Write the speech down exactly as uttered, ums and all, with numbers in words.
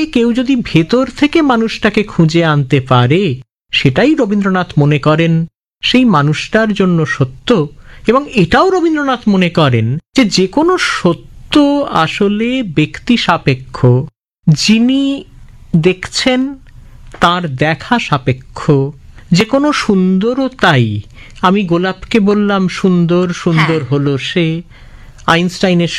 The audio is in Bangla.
কেউ যদি ভেতর থেকে মানুষটাকে খুঁজে আনতে পারে, সেটাই রবীন্দ্রনাথ মনে করেন সেই মানুষটার জন্য সত্য। এবং এটাও রবীন্দ্রনাথ মনে করেন যে যে কোনো সত্য আসলে ব্যক্তি সাপেক্ষ, যিনি দেখছেন তার দেখা সাপেক্ষ। যে কোনো সুন্দরও তাই। আমি গোলাপকে বললাম সুন্দর, সুন্দর হলো সে। আইনস্টাইনের